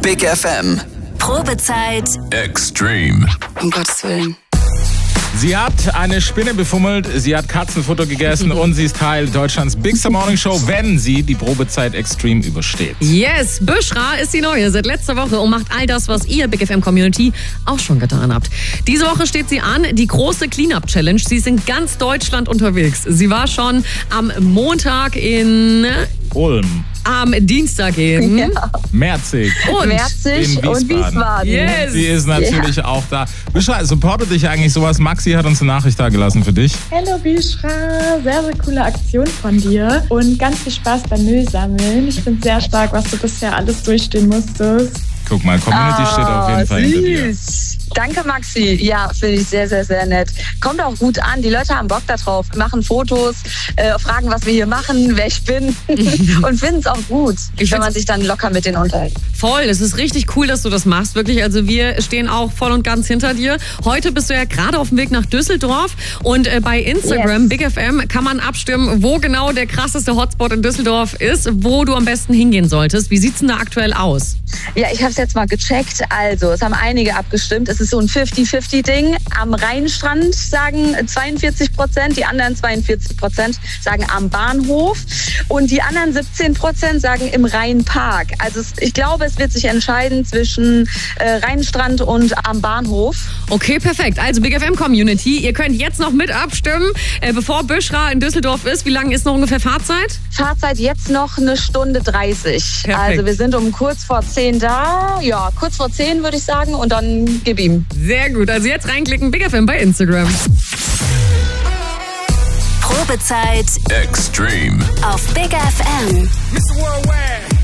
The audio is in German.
Big FM. Probezeit Extreme. Um Gottes Willen. Sie hat eine Spinne befummelt, sie hat Katzenfutter gegessen und sie ist Teil Deutschlands Bigster Morning Show, wenn sie die Probezeit Extreme übersteht. Yes, Büschra ist die Neue seit letzter Woche und macht all das, was ihr Big FM Community auch schon getan habt. Diese Woche steht sie an, die große Cleanup Challenge. Sie ist in ganz Deutschland unterwegs. Sie war schon am Montag in Ulm, am Dienstag in Merzig und Merzig und Wiesbaden. Yes. Sie ist natürlich auch da. Büschra, supportet dich eigentlich sowas? Maxi hat uns eine Nachricht da gelassen für dich. Hallo Büschra, sehr, sehr coole Aktion von dir und ganz viel Spaß beim Müll sammeln. Ich finde sehr stark, was du bisher alles durchstehen musstest. Guck mal, Community steht auf jeden Fall hinter dir. Danke, Maxi. Ja, finde ich sehr, sehr, sehr nett. Kommt auch gut an. Die Leute haben Bock da drauf. Machen Fotos, fragen, was wir hier machen, wer ich bin und finden es auch gut, wenn man sich dann locker mit denen unterhält. Voll, es ist richtig cool, dass du das machst, wirklich. Also wir stehen auch voll und ganz hinter dir. Heute bist du ja gerade auf dem Weg nach Düsseldorf und bei Instagram, Big FM, kann man abstimmen, wo genau der krasseste Hotspot in Düsseldorf ist, wo du am besten hingehen solltest. Wie sieht's denn da aktuell aus? Ja, ich habe es jetzt mal gecheckt. Also, es haben einige abgestimmt. Es ist so ein 50-50-Ding. Am Rheinstrand sagen 42%, die anderen 42% sagen am Bahnhof und die anderen 17% sagen im Rheinpark. Also ich glaube, es wird sich entscheiden zwischen Rheinstrand und am Bahnhof. Okay, perfekt. Also Big FM Community, ihr könnt jetzt noch mit abstimmen, bevor Büschra in Düsseldorf ist. Wie lange ist noch ungefähr Fahrzeit? Fahrzeit jetzt noch 1:30. Perfekt. Also wir sind um kurz vor 10 da. Ja, kurz vor 10 würde ich sagen und dann gib ihm. Sehr gut. Also jetzt reinklicken, Big FM bei Instagram. Probezeit Extreme. auf Big FM. Mr. Worldwide.